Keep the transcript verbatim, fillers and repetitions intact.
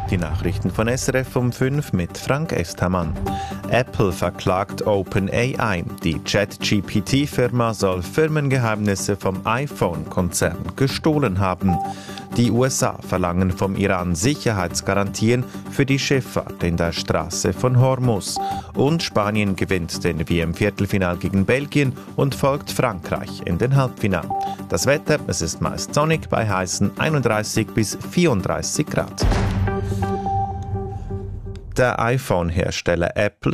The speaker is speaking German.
Die Nachrichten von S R F um fünf mit Frank Estermann. Apple verklagt OpenAI. Die Chat-G P T-Firma soll Firmengeheimnisse vom iPhone-Konzern gestohlen haben. Die U S A verlangen vom Iran Sicherheitsgarantien für die Schifffahrt in der Straße von Hormuz. Und Spanien gewinnt den W M-Viertelfinal gegen Belgien und folgt Frankreich in den Halbfinalen. Das Wetter, es ist meist sonnig bei heißen einunddreißig bis vierunddreißig Grad. Der iPhone-Hersteller Apple